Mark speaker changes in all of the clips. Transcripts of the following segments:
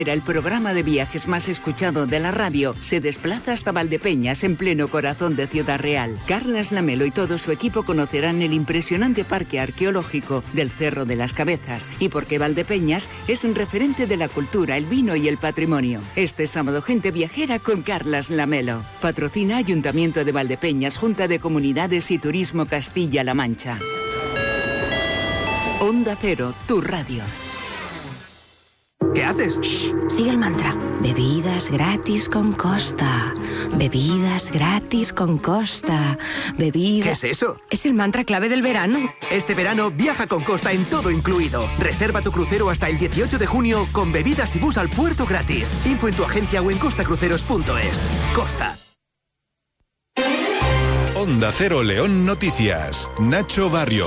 Speaker 1: El programa de viajes más escuchado de la radio se desplaza hasta Valdepeñas, en pleno corazón de Ciudad Real. Carlas Lamelo y todo su equipo conocerán el impresionante parque arqueológico del Cerro de las Cabezas y por qué Valdepeñas es un referente de la cultura, el vino y el patrimonio. Este sábado, Gente Viajera con Carlas Lamelo. Patrocina Ayuntamiento de Valdepeñas, Junta de Comunidades y Turismo Castilla-La Mancha. Onda Cero, tu radio.
Speaker 2: ¿Qué haces?
Speaker 3: Shh, sigue el mantra. Bebidas gratis con Costa. Bebidas gratis con Costa. Bebidas...
Speaker 2: ¿Qué es eso?
Speaker 3: Es el mantra clave del verano.
Speaker 2: Este verano viaja con Costa en todo incluido. Reserva tu crucero hasta el 18 de junio con bebidas y bus al puerto gratis. Info en tu agencia o en costacruceros.es. Costa.
Speaker 4: Onda Cero León Noticias. Nacho Barrio.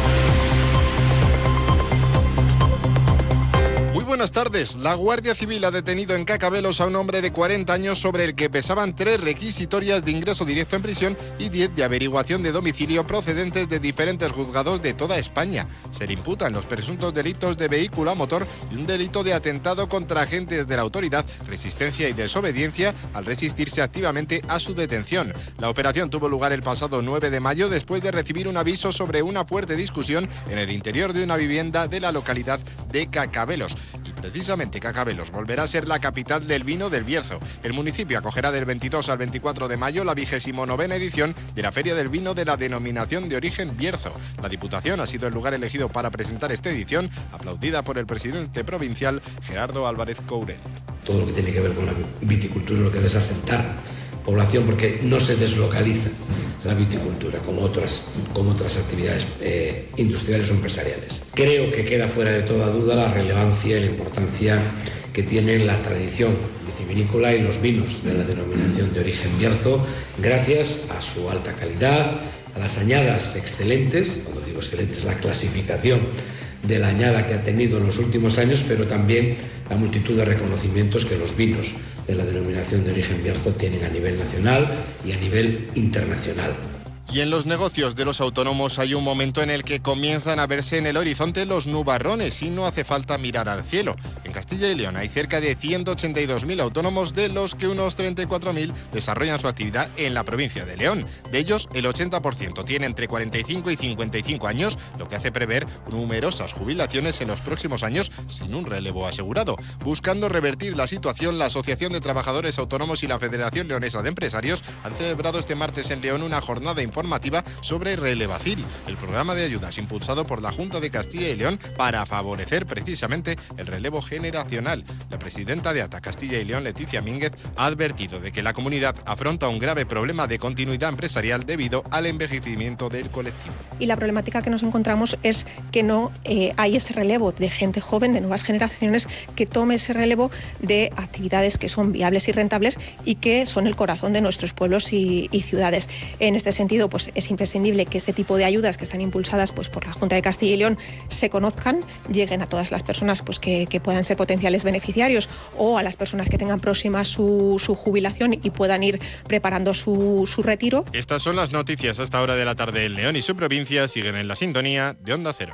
Speaker 5: Buenas tardes. La Guardia Civil ha detenido en Cacabelos a un hombre de 40 años sobre el que pesaban 3 requisitorias de ingreso directo en prisión y 10 de averiguación de domicilio procedentes de diferentes juzgados de toda España. Se le imputan los presuntos delitos de vehículo a motor y un delito de atentado contra agentes de la autoridad, resistencia y desobediencia al resistirse activamente a su detención. La operación tuvo lugar el pasado 9 de mayo después de recibir un aviso sobre una fuerte discusión en el interior de una vivienda de la localidad de Cacabelos. Precisamente Cacabelos volverá a ser la capital del vino del Bierzo. El municipio acogerá del 22 al 24 de mayo la 29ª edición de la Feria del Vino de la denominación de origen Bierzo. La Diputación ha sido el lugar elegido para presentar esta edición, aplaudida por el presidente provincial Gerardo Álvarez Courel.
Speaker 6: Todo lo que tiene que ver con la viticultura es lo que desasentar población, porque no se deslocaliza la viticultura como otras actividades industriales o empresariales. Creo que queda fuera de toda duda la relevancia y la importancia que tienen la tradición vitivinícola y los vinos de la denominación de origen Bierzo, gracias a su alta calidad, a las añadas excelentes, cuando digo excelentes, la clasificación de la añada que ha tenido en los últimos años, pero también la multitud de reconocimientos que los vinos de la denominación de origen Bierzo tienen a nivel nacional y a nivel internacional.
Speaker 5: Y en los negocios de los autónomos hay un momento en el que comienzan a verse en el horizonte los nubarrones y no hace falta mirar al cielo. En Castilla y León hay cerca de 182.000 autónomos, de los que unos 34.000 desarrollan su actividad en la provincia de León. De ellos, el 80% tiene entre 45 y 55 años, lo que hace prever numerosas jubilaciones en los próximos años sin un relevo asegurado. Buscando revertir la situación, la Asociación de Trabajadores Autónomos y la Federación Leonesa de Empresarios han celebrado este martes en León una jornada informativa sobre Relevacil, el programa de ayudas impulsado por la Junta de Castilla y León para favorecer precisamente el relevo generacional. La presidenta de ATA Castilla y León, Leticia Mínguez, ha advertido de que la comunidad afronta un grave problema de continuidad empresarial debido al envejecimiento del colectivo.
Speaker 7: Y la problemática que nos encontramos es que no hay ese relevo de gente joven, de nuevas generaciones, que tome ese relevo de actividades que son viables y rentables y que son el corazón de nuestros pueblos y ciudades. En este sentido, pues es imprescindible que este tipo de ayudas que están impulsadas pues por la Junta de Castilla y León se conozcan, lleguen a todas las personas pues que puedan ser potenciales beneficiarios, o a las personas que tengan próxima su jubilación y puedan ir preparando su retiro.
Speaker 5: Estas son las noticias a esta hora de la tarde en León y su provincia. Siguen en la sintonía de Onda Cero.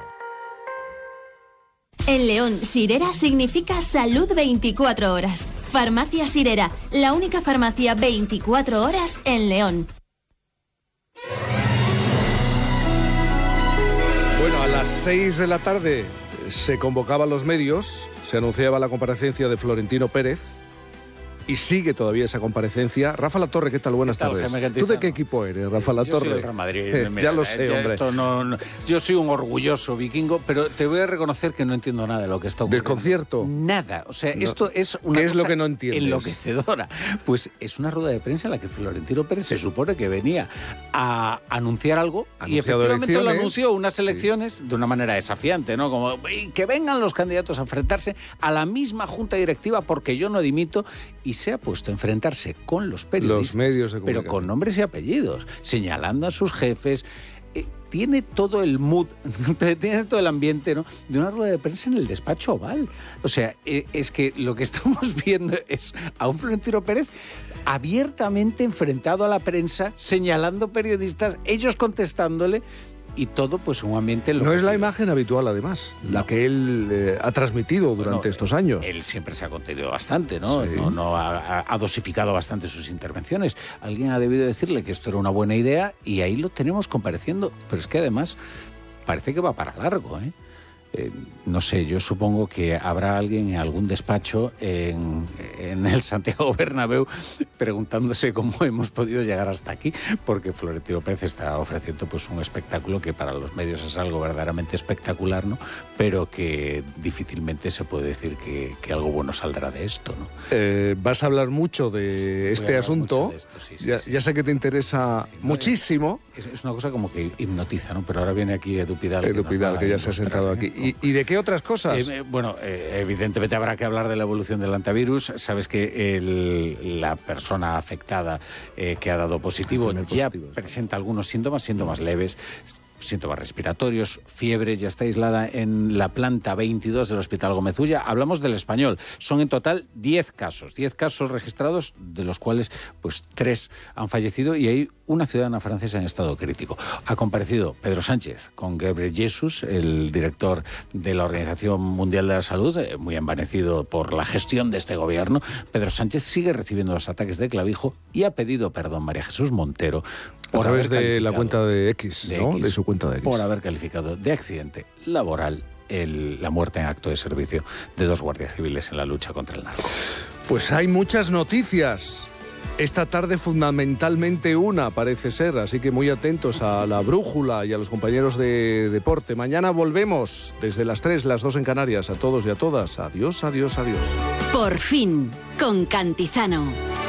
Speaker 8: En León, Sirera significa salud 24 horas. Farmacia Sirera, la única farmacia 24 horas en León.
Speaker 9: Bueno, a las 6 de la tarde se convocaban los medios, se anunciaba la comparecencia de Florentino Pérez y sigue todavía esa comparecencia. Rafa Latorre, ¿qué tal? Buenas tardes. ¿Tú de qué equipo eres, Rafa Latorre?
Speaker 10: Yo soy del Real Madrid.
Speaker 9: Ya lo sé, hombre.
Speaker 10: Esto no, yo soy un orgulloso vikingo, pero te voy a reconocer que no entiendo nada de lo que está ocurriendo.
Speaker 9: ¿Del concierto?
Speaker 10: Nada. O sea,
Speaker 9: No.
Speaker 10: esto es una
Speaker 9: ¿Qué es
Speaker 10: cosa
Speaker 9: lo que no entiendes?
Speaker 10: enloquecedora. Pues es una rueda de prensa en la que Florentino Pérez se supone que venía a anunciar algo y efectivamente lo anunció, unas elecciones de una manera desafiante, ¿no? Como que vengan los candidatos a enfrentarse a la misma junta directiva porque yo no dimito, y se ha puesto a enfrentarse con los periodistas,
Speaker 9: los medios de
Speaker 10: pero con nombres y apellidos, señalando a sus jefes. Tiene todo el mood, tiene todo el ambiente, ¿no?, de una rueda de prensa en el despacho Oval. O sea, es que lo que estamos viendo es a un Florentino Pérez abiertamente enfrentado a la prensa, señalando periodistas, ellos contestándole. y todo pues un ambiente...
Speaker 9: No es la imagen habitual, además, la que él ha transmitido durante estos años.
Speaker 10: Él siempre se ha contenido bastante, ¿no? Sí. Ha dosificado bastante sus intervenciones. Alguien ha debido decirle que esto era una buena idea y ahí lo tenemos compareciendo, pero es que además parece que va para largo, ¿eh? No sé, yo supongo que habrá alguien en algún despacho en el Santiago Bernabéu preguntándose cómo hemos podido llegar hasta aquí, porque Florentino Pérez está ofreciendo pues un espectáculo que para los medios es algo verdaderamente espectacular, ¿no? Pero que difícilmente se puede decir que algo bueno saldrá de esto, ¿no?
Speaker 9: Vas a hablar mucho de este asunto, de esto, sí, ya sé que te interesa muchísimo.
Speaker 10: Es una cosa como que hipnotiza, ¿no? Pero ahora viene aquí Edu Pidal.
Speaker 9: Que ya se ha sentado aquí. ¿Y de qué otras cosas?
Speaker 10: Evidentemente habrá que hablar de la evolución del antivirus. Sabes que la persona afectada que ha dado positivo ya presenta algunos síntomas leves, síntomas respiratorios, fiebre, ya está aislada en la planta 22 del Hospital Gómez Ulla. Hablamos del Español. Son en total 10 casos registrados, de los cuales pues 3 han fallecido y hay una ciudadana francesa en estado crítico. Ha comparecido Pedro Sánchez con Ghebreyesus, el director de la Organización Mundial de la Salud, muy envanecido por la gestión de este gobierno. Pedro Sánchez sigue recibiendo los ataques de clavijo y ha pedido perdón María Jesús Montero
Speaker 9: a través de la cuenta de X, ¿no? De su cuenta de X.
Speaker 10: Por haber calificado de accidente laboral la muerte en acto de servicio de 2 guardias civiles en la lucha contra el narco.
Speaker 9: Pues hay muchas noticias. Esta tarde fundamentalmente una, parece ser, así que muy atentos a la brújula y a los compañeros de deporte. Mañana volvemos desde las 3, las 2 en Canarias. A todos y a todas, adiós, adiós, adiós.
Speaker 11: Por fin, con Cantizano.